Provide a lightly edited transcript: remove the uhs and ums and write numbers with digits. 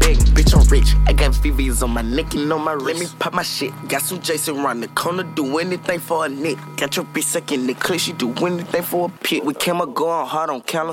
begging. Bitch, I'm rich. I got VVs on my neck and on my wrist. Let me pop my shit. Got some Jason around the corner, do anything for a nick. Got your bitch sucking the clip, she do anything for a pit. We came up going hard on counter